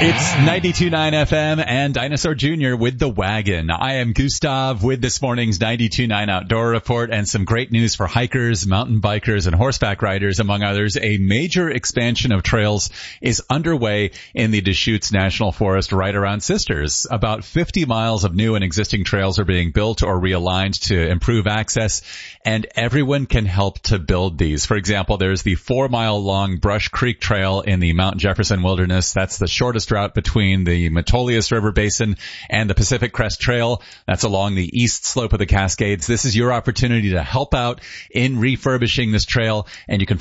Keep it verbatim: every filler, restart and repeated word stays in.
It's ninety-two point nine F M and Dinosaur Junior with The Wagon. I am Gustav with this morning's ninety-two point nine Outdoor Report and some great news for hikers, mountain bikers, and horseback riders, among others. A major expansion of trails is underway in the Deschutes National Forest right around Sisters. About fifty miles of new and existing trails are being built or realigned to improve access, and everyone can help to build these. For example, there's the four-mile-long Brush Creek Trail in the Mount Jefferson Wilderness. That's the shortest route between the Metolius River Basin and the Pacific Crest Trail. That's along the east slope of the Cascades. This is your opportunity to help out in refurbishing this trail, and you can